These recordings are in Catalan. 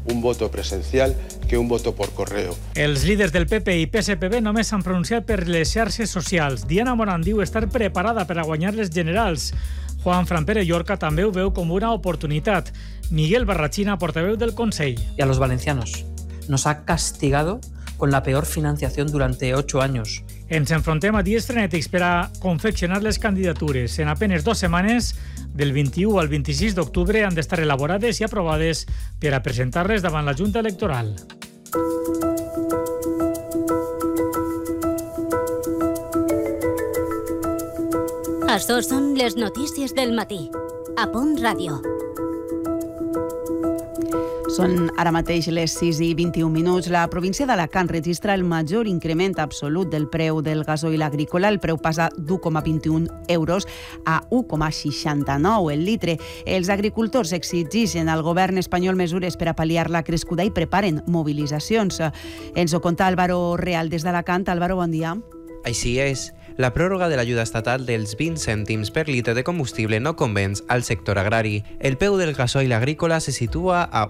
un voto presencial que un voto por correo. Els líders del PP i PSPB només s'han pronunciat per les xarxes socials. Diana Morán diu estar preparada per a guanyar les generals. Juan Frampere Llorca també ho veu com una oportunitat. Miguel Barrachina, portaveu del Consell. Y a los valencianos nos ha castigado con la peor financiación durante 8 años. Ens enfrontem a dies frenètics per a confeccionar les candidatures. En apenes 2 setmanes, del 21 al 26 d'octubre, han d'estar elaborades i aprovades per a presentar-les davant la Junta Electoral. Açò són les notícies del matí. A Pont Ràdio. Són ara mateix les 6:21. La província d'Alacant registra el major increment absolut del preu del gasoil agrícola. El preu passa d'1,21 euros a 1,69 el litre. Els agricultors exigeixen al govern espanyol mesures per a pal·liar la crescuda i preparen mobilitzacions. Ens ho conta Álvaro Real des d'Alacant. Álvaro, bon dia. Així és. La pròrroga de l'ajuda estatal dels 20 cèntims per litre de combustible no convenç al sector agrari. El preu del gasoil agrícola se situa a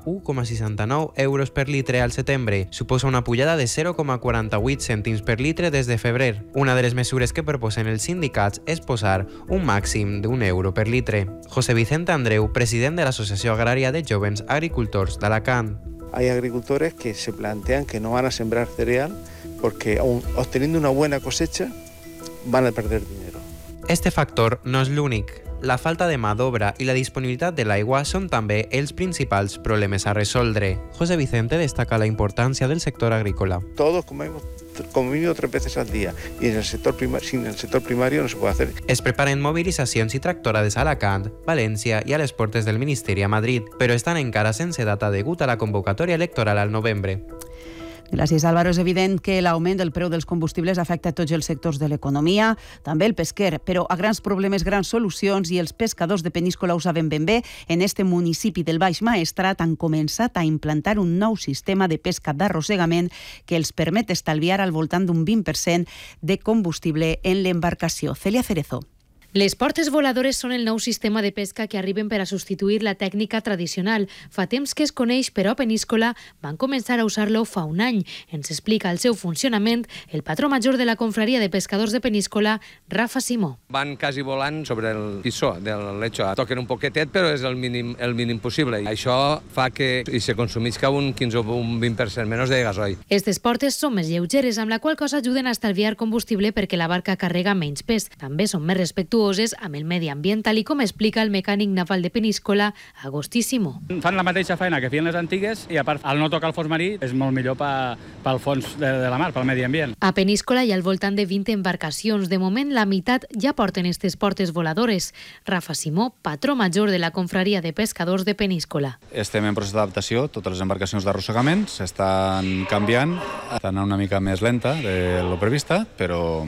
1,69 euros per litre al setembre. Suposa una pujada de 0,48 cèntims per litre des de febrer. Una de les mesures que proposen els sindicats és posar un màxim d'1 euro per litre. José Vicente Andreu, president de l'Associació Agrària de Jóvenes Agricultors d'Alacant. Hay agricultores que se plantean que no van a sembrar cereal porque aun obteniendo una buena cosecha van a perder dinero. Este factor no és l'únic. La falta de mà d'obra i la disponibilitat de l'aigua són també els principals problemes a resoldre. José Vicente destaca la importància del sector agrícola. Todos comemos como mínimo 3 veces al día y sin el sector primario no se puede hacer. Es preparen mobilitzacions i tractorades a Alacant, València i a les portes del Ministeri a Madrid, però estan encara sense data degut a la convocatòria electoral al novembre. Gràcies, Álvaro. És evident que l'augment del preu dels combustibles afecta a tots els sectors de l'economia, també el pesquer, però a grans problemes, grans solucions, i els pescadors de Peníscola ho saben ben bé. En este municipi del Baix Maestrat han començat a implantar un nou sistema de pesca d'arrossegament que els permet estalviar al voltant d'un 20% de combustible en l'embarcació. Celia Cerezo. Les portes voladores són el nou sistema de pesca que arriben per a substituir la tècnica tradicional. Fa temps que es coneix, però a Peníscola van començar a usar-lo fa un any. Ens explica el seu funcionament el patró major de la confraria de pescadors de Peníscola, Rafa Simó. Van quasi volant sobre el pissó del lecho. Toquen un poquetet, però és el mínim possible. Això fa que se consumisca un 15 o un 20% menys de gasoil. Estes portes són més lleugeres, amb la qual cosa ajuden a estalviar combustible perquè la barca carrega menys pes. També són més respectuoses amb el medi ambient, tal com explica el mecànic naval de Peníscola, Agustí Simó. Fan la mateixa feina que feien les antigues i, a part, al no tocar el fons marí, és molt millor pel fons de la mar, pel medi ambient. A Peníscola hi ha al voltant de 20 embarcacions. De moment, la meitat ja porten aquestes portes voladores. Rafa Simó, patró major de la confraria de pescadors de Peníscola. Estem en procés d'adaptació. Totes les embarcacions d'arrossegament s'estan canviant. Estan una mica més lenta de lo prevista, però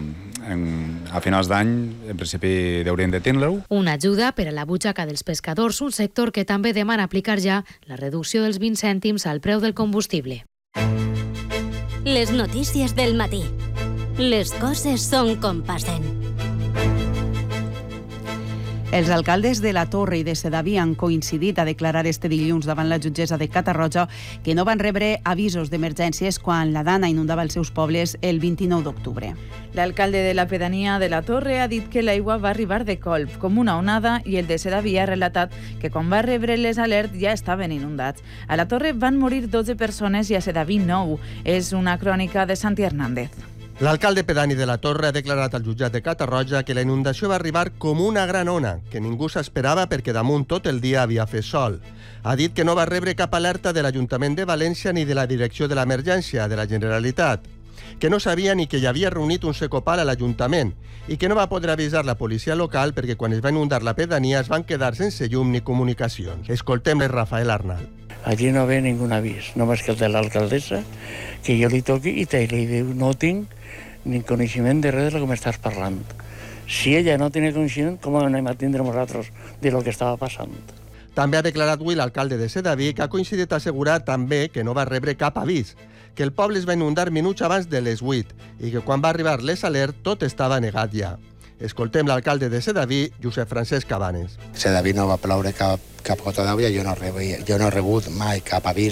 a finals d'any, en principi, haurien de tenir-lo. Una ajuda per a la butxaca dels pescadors, un sector que també demana aplicar ja la reducció dels 20 cèntims al preu del combustible. Les notícies del matí. Les coses són com passen. Els alcaldes de la Torre i de Sedaví han coincidit a declarar este dilluns davant la jutgessa de Catarroja que no van rebre avisos d'emergències quan la Dana inundava els seus pobles el 29 d'octubre. L'alcalde de la pedania de la Torre ha dit que l'aigua va arribar de colp, com una onada, i el de Sedaví ha relatat que quan va rebre les alerts ja estaven inundats. A la Torre van morir 12 persones i a Sedaví 9. És una crònica de Santi Hernández. L'alcalde pedani de la Torre ha declarat al jutjat de Catarroja que la inundació va arribar com una gran ona, que ningú s'esperava perquè damunt tot el dia havia fet sol. Ha dit que no va rebre cap alerta de l'Ajuntament de València ni de la Direcció de l'Emergència de la Generalitat, que no sabia ni que hi havia reunit un secopal a l'Ajuntament i que no va poder avisar la policia local perquè quan es va inundar la pedania es van quedar sense llum ni comunicacions. Escoltem-le Rafael Arnal. Allí no ve ningún avís, només que el de l'alcaldessa, que jo li toqui i li diu no tinc ni coneixement de res de lo que m'estàs parlant. Si ella no tiene coneixement, com anem a tindre nosaltres de lo que estava passant? També ha declarat avui l'alcalde de Sedaví, que ha coincidit a assegurar també que no va rebre cap avís, que el poble es va inundar minuts abans de les 8 i que quan va arribar les alert tot estava negat ja. Escoltem l'alcalde de Sedaví, Josep Francesc Cabanes. Sedaví no va ploure cap gota d'aigua, jo no he rebut mai cap avís